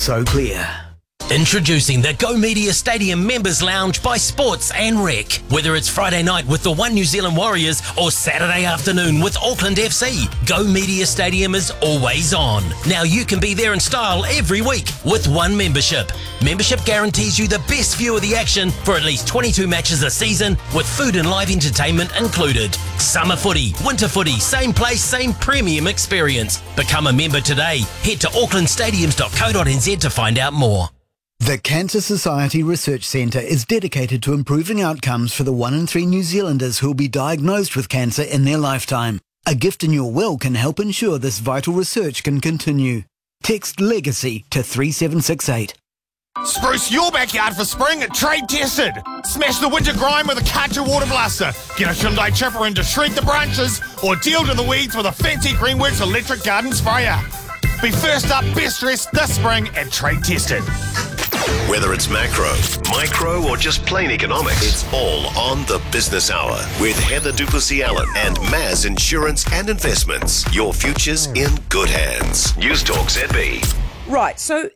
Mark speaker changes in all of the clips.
Speaker 1: so clear.
Speaker 2: Introducing the Go Media Stadium Members Lounge by Sports and Rec. Whether it's Friday night with the One New Zealand Warriors or Saturday afternoon with Auckland FC, Go Media Stadium is always on. Now you can be there in style every week with one membership. Membership guarantees you the best view of the action for at least 22 matches a season with food and live entertainment included. Summer footy, winter footy, same place, same premium experience. Become a member today. Head to aucklandstadiums.co.nz to find out more.
Speaker 1: The Cancer Society Research Centre is dedicated to improving outcomes for the 1 in 3 New Zealanders who will be diagnosed with cancer in their lifetime. A gift in your will can help ensure this vital research can continue. Text LEGACY to 3768.
Speaker 3: Spruce your backyard for spring at Trade Tested. Smash the winter grime with a Karcher water blaster. Get a Hyundai chipper in to shred the branches, or deal to the weeds with a fancy Greenworks electric garden sprayer. Be first up, best dressed this spring at Trade Tested.
Speaker 4: Whether it's macro, micro, or just plain economics, it's all on the Business Hour with Heather Duplessis-Allen and Maz Insurance and Investments. Your future's in good hands. News Talk ZB.
Speaker 5: Right, so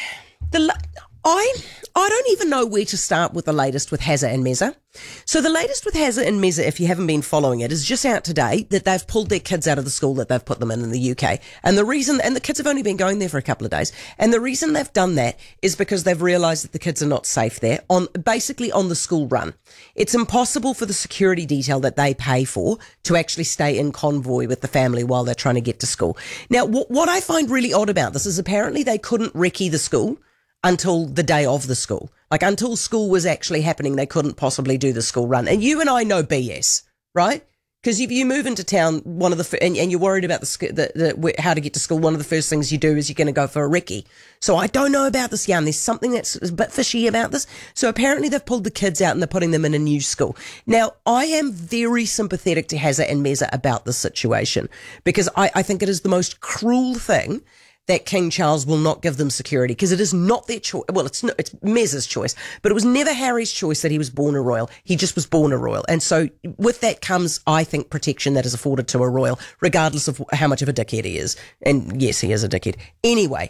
Speaker 5: I don't even know where to start with the latest with Hazza and Meza. So the latest with Hazza and Meza, if you haven't been following it, is just out today that they've pulled their kids out of the school that they've put them in the UK. And the kids have only been going there for a couple of days. And the reason they've done that is because they've realised that the kids are not safe there, basically on the school run. It's impossible for the security detail that they pay for to actually stay in convoy with the family while they're trying to get to school. Now, what I find really odd about this is apparently they couldn't recce the school until the day of the school. Like, until school was actually happening, they couldn't possibly do the school run. And you and I know BS, right? Because if you move into town, and you're worried about how to get to school, one of the first things you do is you're going to go for a recce. So I don't know about this yarn. There's something that's a bit fishy about this. So apparently they've pulled the kids out and they're putting them in a new school. Now, I am very sympathetic to Hazza and Meza about this situation, because I think it is the most cruel thing that King Charles will not give them security, because it is not their choice. Well, it's Meza's choice, but it was never Harry's choice that he was born a royal. He just was born a royal. And so with that comes, I think, protection that is afforded to a royal, regardless of how much of a dickhead he is. And yes, he is a dickhead. Anyway,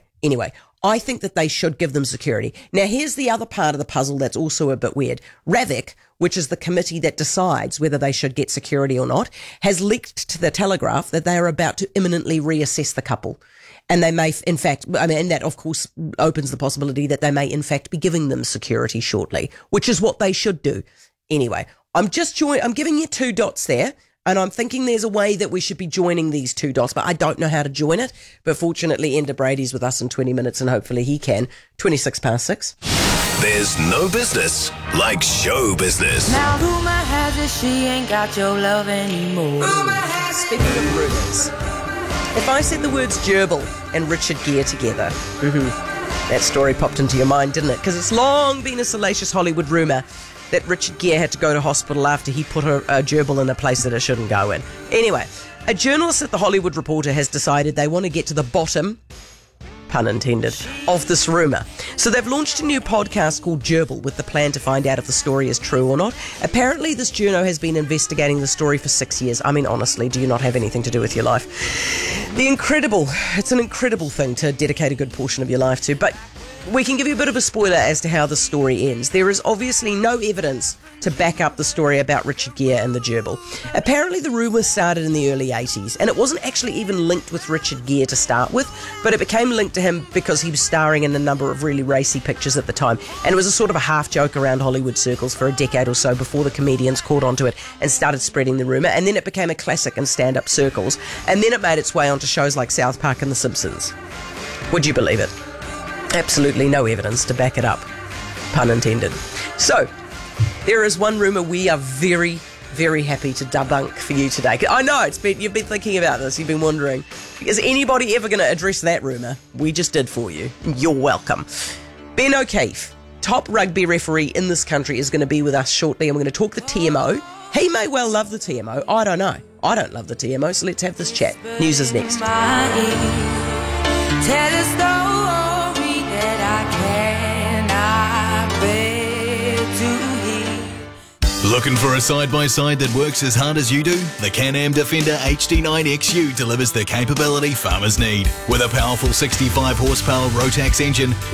Speaker 5: I think that they should give them security. Now, here's the other part of the puzzle that's also a bit weird. RAVIC, which is the committee that decides whether they should get security or not, has leaked to the Telegraph that they are about to imminently reassess the couple. And they may, in fact, and that of course opens the possibility that they may in fact be giving them security shortly, which is what they should do. Anyway, I'm giving you 2 dots there, and I'm thinking there's a way that we should be joining these 2 dots, but I don't know how to join it. But fortunately, Enda Brady's with us in 20 minutes, and hopefully he can. 6:26.
Speaker 4: There's no business like show business.
Speaker 6: Now rumor has it she ain't got your love anymore.
Speaker 5: Speaking of rumours, if I said the words gerbil and Richard Gere together, that story popped into your mind, didn't it? Because it's long been a salacious Hollywood rumour that Richard Gere had to go to hospital after he put a gerbil in a place that it shouldn't go in. Anyway, a journalist at The Hollywood Reporter has decided they want to get to the bottom, pun intended, of this rumour. So they've launched a new podcast called Gerbil with the plan to find out if the story is true or not. Apparently this journo has been investigating the story for 6 years. I mean, honestly, do you not have anything to do with your life? It's an incredible thing to dedicate a good portion of your life to, but we can give you a bit of a spoiler as to how the story ends. There is obviously no evidence to back up the story about Richard Gere and the gerbil. Apparently the rumour started in the early 80s, and it wasn't actually even linked with Richard Gere to start with, but it became linked to him because he was starring in a number of really racy pictures at the time, and it was a sort of a half joke around Hollywood circles for a decade or so before the comedians caught onto it and started spreading the rumour, and then it became a classic in stand-up circles, and then it made its way onto shows like South Park and The Simpsons. Would you believe it? Absolutely no evidence to back it up, pun intended. So, there is one rumour we are very, very happy to debunk for you today. I know, you've been thinking about this, you've been wondering, is anybody ever going to address that rumour? We just did for you. You're welcome. Ben O'Keefe, top rugby referee in this country, is going to be with us shortly, and we're going to talk the TMO. He may well love the TMO, I don't know. I don't love the TMO, so let's have this chat. News is next.
Speaker 6: Tell a story that I cannot bear to hear.
Speaker 7: Looking for a side-by-side that works as hard as you do? The Can-Am Defender HD9 XU delivers the capability farmers need. With a powerful 65 horsepower Rotax engine,